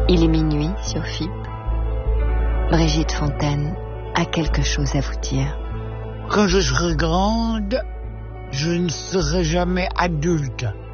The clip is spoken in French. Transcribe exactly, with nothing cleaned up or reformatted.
Il est minuit sur F I P. Brigitte Fontaine a quelque chose à vous dire. Quand je serai grande, je ne serai jamais adulte.